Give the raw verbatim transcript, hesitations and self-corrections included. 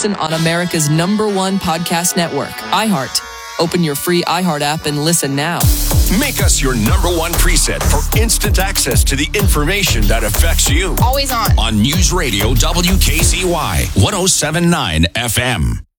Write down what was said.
listen on America's number one podcast network, iHeart. Open your free iHeart app and listen now. Make us your number one preset for instant access to the information that affects you. Always on. On News Radio W K Z Y one oh seven point nine F M.